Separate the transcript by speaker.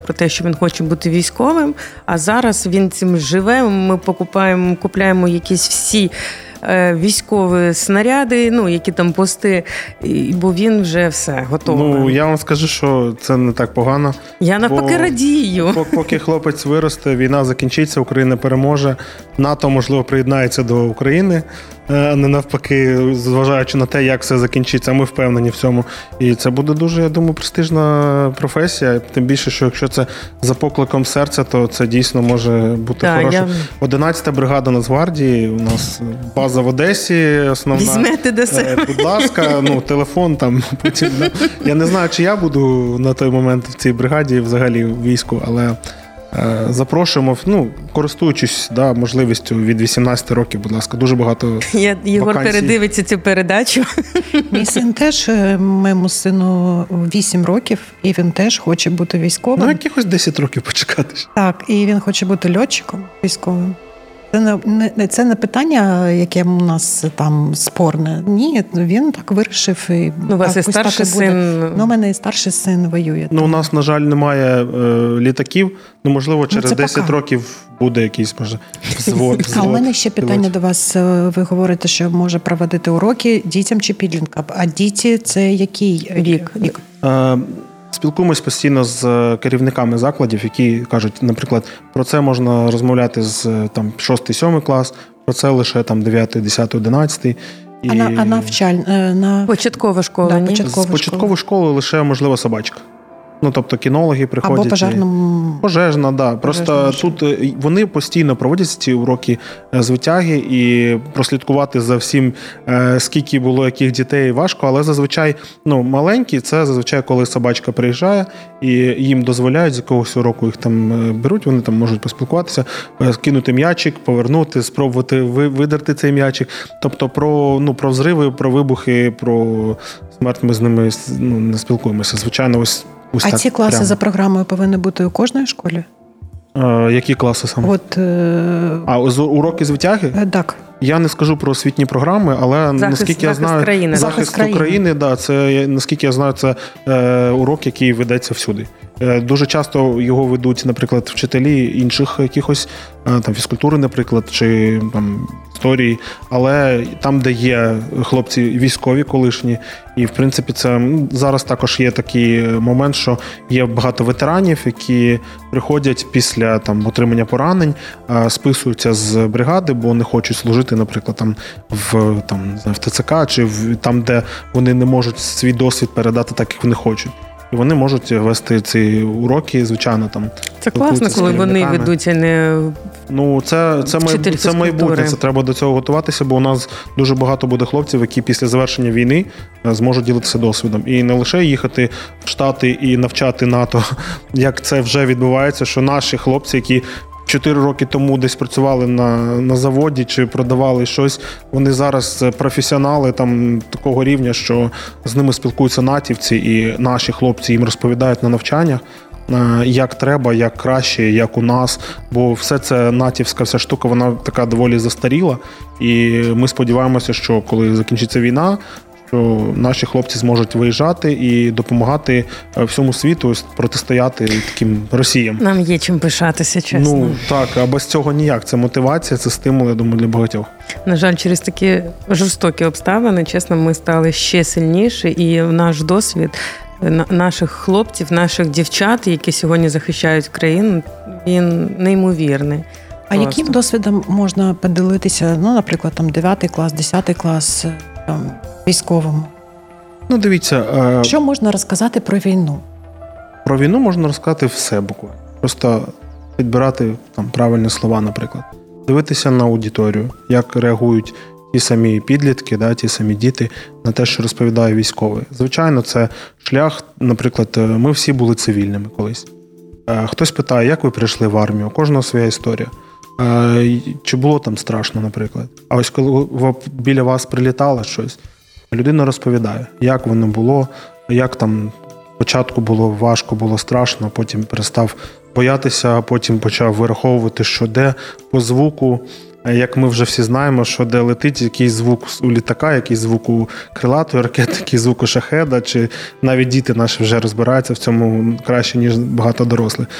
Speaker 1: про те, що він хоче бути військовим, а зараз він цим живе, ми купляємо якісь всі військові снаряди, які там пости, бо він вже все, готовий.
Speaker 2: Я вам скажу, що це не так погано.
Speaker 1: Я навпаки радію.
Speaker 2: Поки хлопець виросте, війна закінчиться, Україна переможе, НАТО, можливо, приєднається до України, а не навпаки, зважаючи на те, як все закінчиться, ми впевнені в цьому. І це буде дуже, я думаю, престижна професія, тим більше, що якщо це за покликом серця, то це дійсно може бути хороше. 11-та бригада Нацгвардії, у нас база в Одесі, основна.
Speaker 1: Візьмете до себе.
Speaker 2: Будь ласка, телефон там, потім. Я не знаю, чи я буду на той момент в цій бригаді, взагалі в війську, але запрошуємо, користуючись можливістю від 18 років, будь ласка, дуже багато
Speaker 1: Єгор передивиться цю передачу.
Speaker 3: Мій син теж, моєму сину 8 років, і він теж хоче бути військовим.
Speaker 2: Якихось 10 років почекати.
Speaker 3: Так, і він хоче бути льотчиком військовим. Це не питання, яке у нас там спорне. Ні, він так вирішив.
Speaker 1: У вас і старший син.
Speaker 3: У мене і старший син воює.
Speaker 2: У нас, на жаль, немає літаків. Можливо, через 10 років буде якийсь, може, взвод.
Speaker 3: А у мене ще питання до вас. Ви говорите, що може проводити уроки дітям чи підліткам. А діти – це який вік?
Speaker 2: Спілкуємось постійно з керівниками закладів, які кажуть, наприклад, про це можна розмовляти з 6-7 клас, про це лише 9, 10, 11.
Speaker 3: А навчальна?
Speaker 1: Початкова школа, ні?
Speaker 2: З початкової школи лише, можливо, собачка. Тобто кінологи приходять.
Speaker 3: Або
Speaker 2: пожежна, да. Просто тут вони постійно проводять ці уроки з витяги і прослідкувати за всім, скільки було яких дітей, важко, але зазвичай, маленькі, це зазвичай, коли собачка приїжджає і їм дозволяють з якогось уроку їх там беруть, вони там можуть поспілкуватися, кинути м'ячик, повернути, спробувати видерти цей м'ячик. Тобто про взриви, про вибухи, про смерть ми з ними не спілкуємося. Звичайно, ось
Speaker 3: а ці класи прямо за програмою повинні бути у кожній школі?
Speaker 2: Які класи саме? Уроки з витяги?
Speaker 3: Так.
Speaker 2: Я не скажу про освітні програми, але наскільки я знаю, захист України, це, наскільки я знаю, це урок, який ведеться всюди. Дуже часто його ведуть, наприклад, вчителі інших якихось фізкультури, наприклад, чи історії, але там, де є хлопці військові колишні, і в принципі це зараз також є такий момент, що є багато ветеранів, які приходять після отримання поранень, списуються з бригади, бо не хочуть служити, наприклад, в ТЦК, чи там, де вони не можуть свій досвід передати так, як вони хочуть. І вони можуть вести ці уроки, звичайно,
Speaker 1: Це класно, коли вони ведуть, а не
Speaker 2: це майбутнє, це треба до цього готуватися, бо у нас дуже багато буде хлопців, які після завершення війни зможуть ділитися досвідом. І не лише їхати в Штати і навчати НАТО, як це вже відбувається, що наші хлопці, які 4 роки тому десь працювали на заводі чи продавали щось, вони зараз професіонали такого рівня, що з ними спілкуються натівці, і наші хлопці їм розповідають на навчаннях, як треба, як краще, як у нас, бо все це натівська вся штука, вона така доволі застаріла, і ми сподіваємося, що коли закінчиться війна, що наші хлопці зможуть виїжджати і допомагати всьому світу протистояти таким Росіям.
Speaker 1: Нам є чим пишатися, чесно.
Speaker 2: Так, а без цього ніяк. Це мотивація, це стимул, я думаю, для багатьох.
Speaker 1: На жаль, через такі жорстокі обставини, чесно, ми стали ще сильніші, і наш досвід наших хлопців, наших дівчат, які сьогодні захищають країну, він неймовірний.
Speaker 3: А яким досвідом можна поділитися, наприклад, 9 клас, 10 клас військовим?
Speaker 2: Дивіться.
Speaker 3: Що можна розказати про війну?
Speaker 2: Про війну можна розказати все буквально. Просто підбирати правильні слова, наприклад. Дивитися на аудиторію, як реагують ті самі підлітки, ті самі діти на те, що розповідає військовий. Звичайно, це шлях, наприклад, ми всі були цивільними колись. Хтось питає, як ви прийшли в армію? У кожного своя історія. Чи було там страшно, наприклад? А ось коли біля вас прилітало щось, людина розповідає, як воно було, як спочатку було важко, було страшно, потім перестав боятися, а потім почав вираховувати, що де по звуку, як ми вже всі знаємо, що де летить якийсь звук у літака, якийсь звук у крилатої ракети, якийсь звук у шахеда, чи навіть діти наші вже розбираються в цьому краще, ніж багато дорослих.